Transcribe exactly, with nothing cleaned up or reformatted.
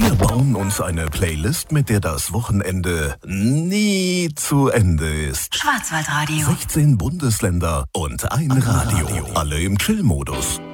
Wir bauen uns eine Playlist, mit der das Wochenende nie zu Ende ist. Schwarzwaldradio. sechzehn Bundesländer und ein Radio. Alle im Chill-Modus.